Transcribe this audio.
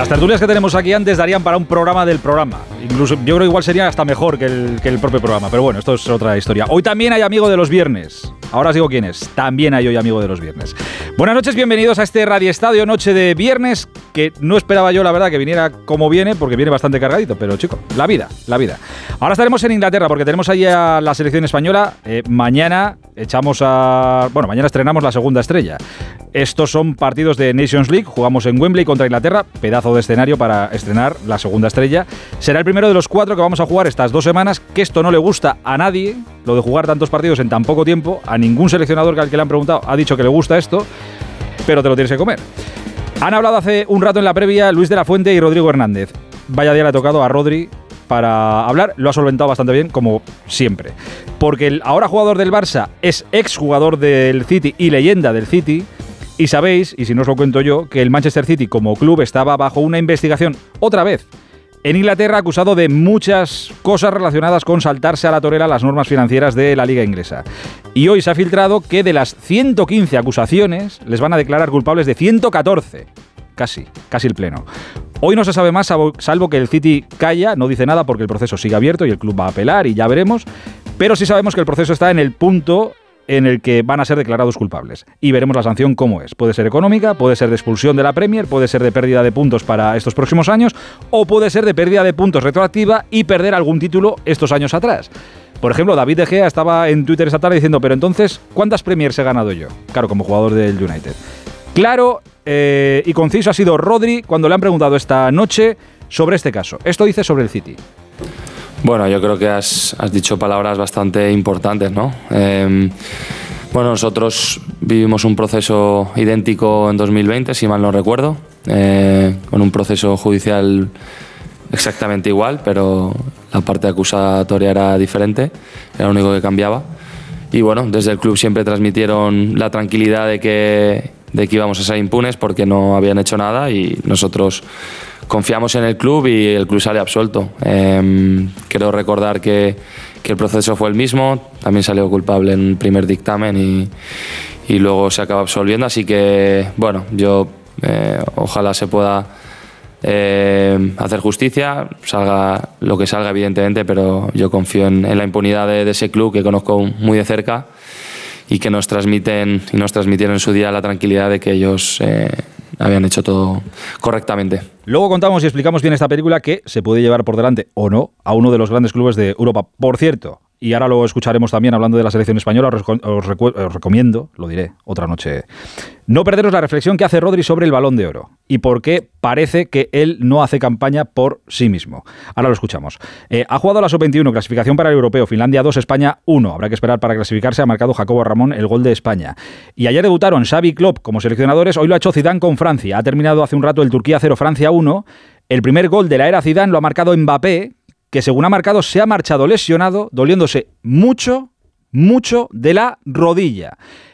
Las tertulias que tenemos aquí antes darían para un programa del programa. Incluso yo creo que igual sería hasta mejor que el propio programa. Pero bueno, esto es otra historia. Hoy también hay amigo de los viernes. Ahora os digo quién es. También hay hoy amigo de los viernes. Buenas noches, bienvenidos a este Radio Estadio Noche de Viernes, que no esperaba yo, la verdad, que viniera como viene, porque viene bastante cargadito. Pero, chico, la vida. Ahora estaremos en Inglaterra, porque tenemos ahí a la selección española. Mañana mañana estrenamos la segunda estrella. Estos son partidos de Nations League. Jugamos en Wembley contra Inglaterra. Pedazo de escenario para estrenar la segunda estrella. Será el primero de los 4 que vamos a jugar estas 2 semanas, que esto no le gusta a nadie, lo de jugar tantos partidos en tan poco tiempo. A ningún seleccionador al que le han preguntado ha dicho que le gusta esto, pero te lo tienes que comer. Han hablado hace un rato en la previa Luis de la Fuente y Rodrigo Hernández. Vaya día le ha tocado a Rodri para hablar. Lo ha solventado bastante bien, como siempre. Porque el ahora jugador del Barça es exjugador del City y leyenda del City. Y sabéis, y si no os lo cuento yo, que el Manchester City como club estaba bajo una investigación, otra vez, en Inglaterra, acusado de muchas cosas relacionadas con saltarse a la torera las normas financieras de la Liga Inglesa. Y hoy se ha filtrado que de las 115 acusaciones les van a declarar culpables de 114. Casi el pleno. Hoy no se sabe más, salvo que el City calla, no dice nada porque el proceso sigue abierto y el club va a apelar y ya veremos. Pero sí sabemos que el proceso está en el punto en el que van a ser declarados culpables. Y veremos la sanción cómo es. Puede ser económica, puede ser de expulsión de la Premier, puede ser de pérdida de puntos para estos próximos años, o puede ser de pérdida de puntos retroactiva y perder algún título estos años atrás. Por ejemplo, David De Gea estaba en Twitter esta tarde diciendo, pero entonces, ¿cuántas Premiers he ganado yo? Claro, como jugador del United. Claro y conciso ha sido Rodri cuando le han preguntado esta noche sobre este caso. Esto dice sobre el City. Bueno, yo creo que has dicho palabras bastante importantes, ¿no? Bueno, nosotros vivimos un proceso idéntico en 2020, si mal no recuerdo, con un proceso judicial exactamente igual, pero la parte acusatoria era diferente, era lo único que cambiaba. Y bueno, desde el club siempre transmitieron la tranquilidad de que íbamos a ser impunes porque no habían hecho nada y nosotros confiamos en el club y el club sale absuelto. Quiero recordar que el proceso fue el mismo, también salió culpable en el primer dictamen y luego se acaba absolviendo, así que bueno, yo ojalá se pueda hacer justicia, salga lo que salga evidentemente, pero yo confío en la impunidad de ese club que conozco muy de cerca y que nos transmitieron en su día la tranquilidad de que ellos habían hecho todo correctamente. Luego contamos y explicamos bien esta película que se puede llevar por delante o no a uno de los grandes clubes de Europa. Por cierto, y ahora lo escucharemos también hablando de la selección española, os recomiendo, lo diré otra noche, no perderos la reflexión que hace Rodri sobre el Balón de Oro y por qué parece que él no hace campaña por sí mismo. Ahora lo escuchamos. Ha jugado la Sub-21, clasificación para el Europeo, Finlandia 2, España 1. Habrá que esperar para clasificarse, ha marcado Jacobo Ramón el gol de España. Y ayer debutaron Xavi y Klopp como seleccionadores, hoy lo ha hecho Zidane con Francia. Ha terminado hace un rato el Turquía 0, Francia 1. El primer gol de la era Zidane lo ha marcado Mbappé, que según ha marcado se ha marchado lesionado, doliéndose mucho de la rodilla.